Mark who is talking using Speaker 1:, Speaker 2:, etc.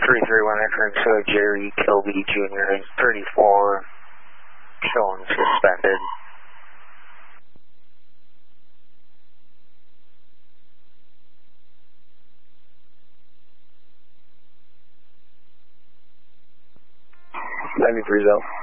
Speaker 1: 331 entering, so Jerry Kilby Jr. is 34, shown suspended.
Speaker 2: Ivy Frizo.